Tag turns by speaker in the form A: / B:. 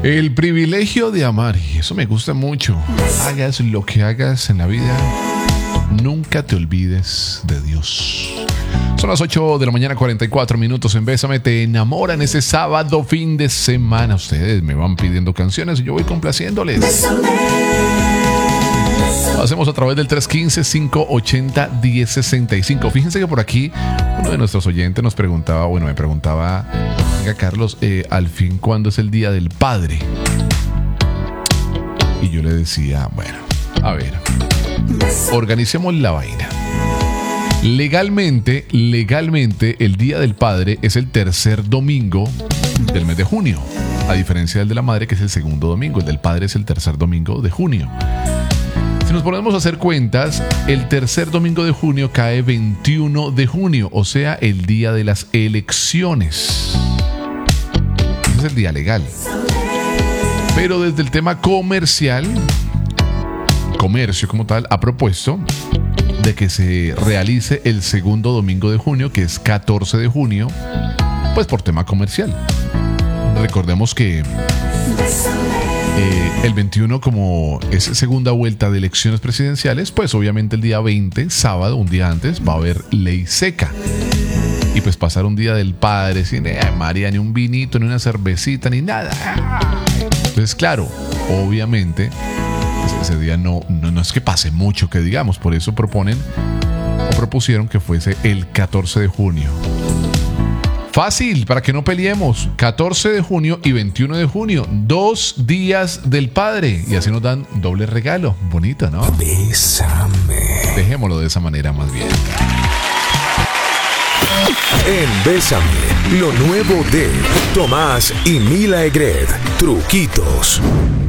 A: El privilegio de amar, y eso me gusta mucho. Hagas lo que hagas en la vida, nunca te olvides de Dios. Son las 8 de la mañana, 44 minutos en Bésame. Te enamoran ese sábado, fin de semana. Ustedes me van pidiendo canciones y yo voy complaciéndoles. Lo hacemos a través del 315-580-1065. Fíjense que por aquí uno de nuestros oyentes me preguntaba, venga Carlos, al fin, ¿cuándo es el Día del Padre? Y yo le decía, bueno, a ver, organicemos la vaina. Legalmente, el Día del Padre es el tercer domingo del mes de junio, a diferencia del de la madre, que es el segundo domingo. El del padre es el tercer domingo de junio. Si nos ponemos a hacer cuentas, el tercer domingo de junio cae 21 de junio, o sea, el día de las elecciones. Ese es el día legal. Pero desde el tema comercio como tal, ha propuesto de que se realice el segundo domingo de junio, que es 14 de junio, pues por tema comercial. Recordemos que el 21, como es segunda vuelta de elecciones presidenciales, pues obviamente el día 20, sábado, un día antes, va a haber ley seca. Y pues pasar un día del padre sin María, ni un vinito, ni una cervecita, ni nada. Entonces, claro, obviamente ese día no es que pase mucho, que digamos. Por eso propusieron que fuese el 14 de junio. Fácil, para que no peleemos. 14 de junio y 21 de junio, 2 días del padre. Y así nos dan doble regalo. Bonito, ¿no?
B: Bésame.
A: Dejémoslo de esa manera más bien.
B: En Bésame, lo nuevo de Tomás y Mila Egret. Truquitos.